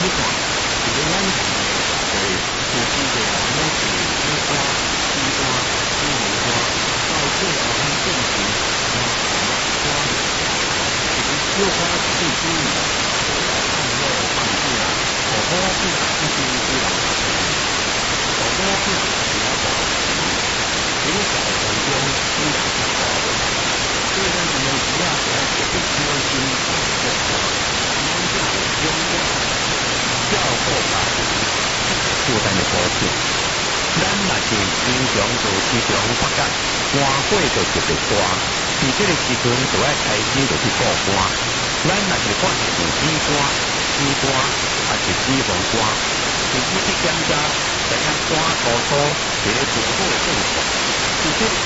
款，一个咱对初期的啊，拢是西瓜、西瓜、西兰花，到最后咱种植花花，小花最注意的，放肉放屁啊，火锅屁啊，必须是人家做，火锅屁是要大钱，如果在当中污染较大的，所以咱今年主要是要特别小心防火花，咱这个中药照顾家庭负担的保险。咱若是经常在市场发觉肝火就特别大，伫这个时阵就要开始就去顾肝。咱若是发现有脂肝、脂肝还是脂肪肝，就去检查，知影肝高素是个最好的症状。伫这个时